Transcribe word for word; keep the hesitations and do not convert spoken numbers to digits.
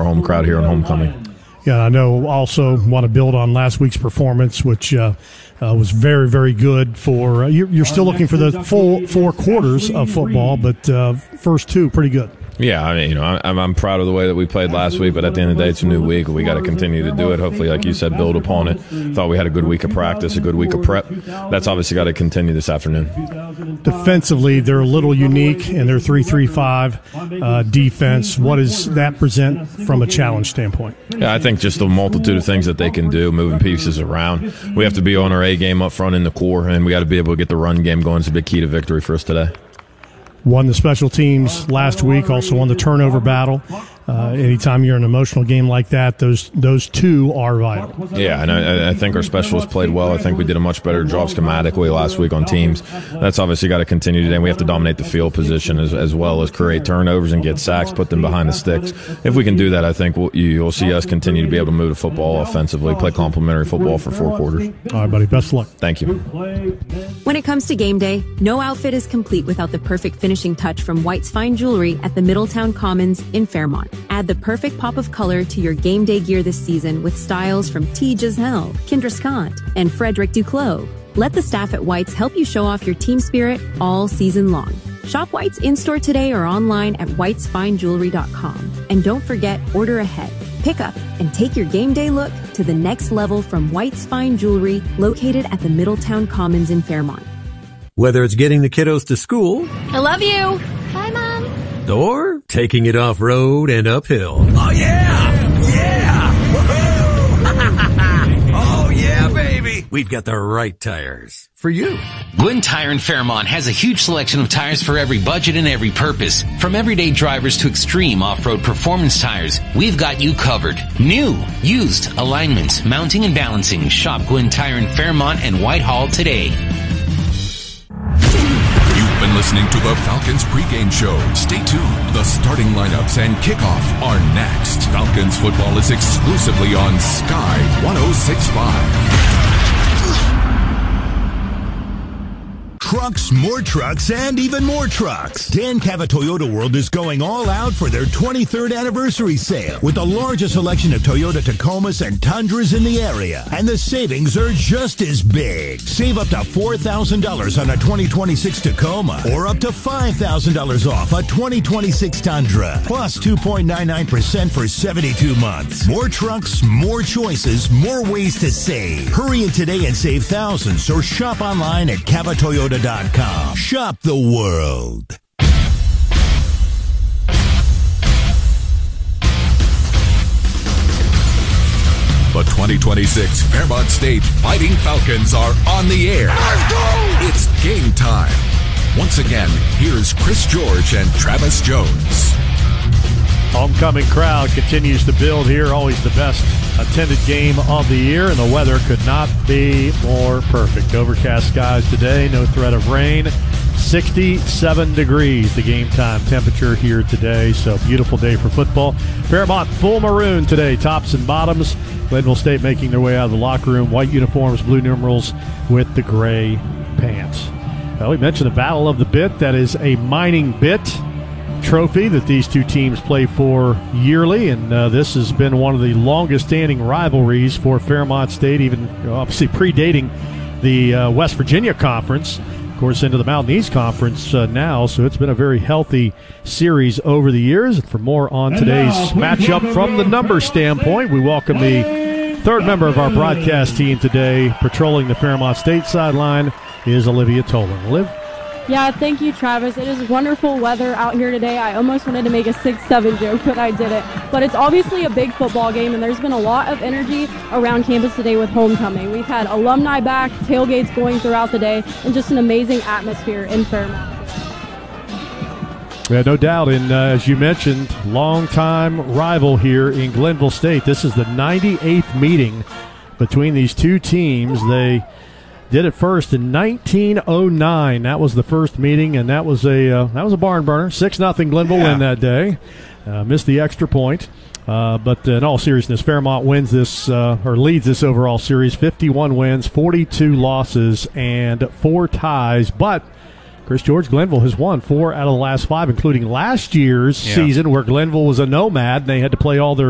our home crowd here on homecoming. Yeah, I know also want to build on last week's performance, which uh, uh, was very, very good for uh, – you're, you're still looking for the full four quarters of football, but uh, first two, pretty good. Yeah, I mean, you know, I'm, I'm proud of the way that we played last week, but at the end of the day, it's a new week. We got to continue to do it. Hopefully, like you said, build upon it. Thought we had a good week of practice, a good week of prep. That's obviously got to continue this afternoon. Defensively, they're a little unique in their three three five uh, defense. What does that present from a challenge standpoint? Yeah, I think just the multitude of things that they can do, moving pieces around. We have to be on our A game up front in the core, and we got to be able to get the run game going. It's a big key to victory for us today. Won the special teams last week, also won the turnover battle. Uh, anytime you're in an emotional game like that, those those two are vital. Yeah, and I, I think our specialists played well. I think we did a much better job schematically last week on teams. That's obviously got to continue today. We have to dominate the field position as, as well as create turnovers and get sacks, put them behind the sticks. If we can do that, I think we'll, you'll see us continue to be able to move the football offensively, play complementary football for four quarters. All right, buddy. Best of luck. Thank you. When it comes to game day, no outfit is complete without the perfect finishing touch from White's Fine Jewelry at the Middletown Commons in Fairmont. Add the perfect pop of color to your game day gear this season with styles from T. Giselle, Kendra Scott, and Frederick Duclos. Let the staff at White's help you show off your team spirit all season long. Shop White's in-store today or online at whites fine jewelry dot com. And don't forget, order ahead. Pick up and take your game day look to the next level from White's Fine Jewelry, located at the Middletown Commons in Fairmont. Whether it's getting the kiddos to school, I love you. Bye, Mom. Or taking it off-road and uphill. Oh, yeah! Yeah! Woohoo! Oh, yeah, baby! We've got the right tires for you. Gwinn Tire in Fairmont has a huge selection of tires for every budget and every purpose. From everyday drivers to extreme off-road performance tires, we've got you covered. New, used, alignments, mounting and balancing. Shop Gwinn Tire in Fairmont and Whitehall today. You've been listening to the Falcons pregame show. Stay tuned. The starting lineups and kickoff are next. Falcons football is exclusively on Sky one oh six point five. Trucks, more trucks, and even more trucks. Dan Cava Toyota World is going all out for their twenty-third anniversary sale with the largest selection of Toyota Tacomas and Tundras in the area. And the savings are just as big. Save up to four thousand dollars on a twenty twenty-six Tacoma or up to five thousand dollars off a twenty twenty-six Tundra. Plus two point nine nine percent for seventy-two months. More trucks, more choices, more ways to save. Hurry in today and save thousands or shop online at cava toyota dot com. Shop the world. The twenty twenty-six Fairmont State Fighting Falcons are on the air. Let's go! It's game time. Once again, here's Chris George and Travis Jones. Homecoming crowd continues to build here. Always the best attended game of the year, and the weather could not be more perfect. Overcast skies today, no threat of rain. sixty-seven degrees, the game time temperature here today. So beautiful day for football. Fairmont full maroon today, tops and bottoms. Glenville State making their way out of the locker room. White uniforms, blue numerals with the gray pants. Well, we mentioned the Battle of the Bit. That is a mining bit trophy that these two teams play for yearly, and uh, this has been one of the longest standing rivalries for Fairmont State, even obviously predating the uh, West Virginia Conference, of course, into the Mountain East Conference uh, now. So it's been a very healthy series over the years. And for more on today's matchup from the numbers standpoint, we welcome the third member of our broadcast team today. Patrolling the Fairmont State sideline is Olivia Tolan. Liv? Yeah, thank you, Travis. It is wonderful weather out here today. I almost wanted to make a six seven joke, but I didn't. But it's obviously a big football game, and there's been a lot of energy around campus today with homecoming. We've had alumni back, tailgates going throughout the day, and just an amazing atmosphere in Fairmont. Yeah, no doubt. And uh, as you mentioned, longtime rival here in Glenville State. This is the ninety-eighth meeting between these two teams. They did it first in nineteen oh nine. That was the first meeting, and that was a uh, that was a barn burner. six nothing Glenville yeah. win that day. Uh, missed the extra point. Uh, but in all seriousness, Fairmont wins this uh, or leads this overall series. fifty-one wins, forty-two losses, and four ties. But Chris George, Glenville has won four out of the last five, including last year's yeah. season where Glenville was a nomad and they had to play all their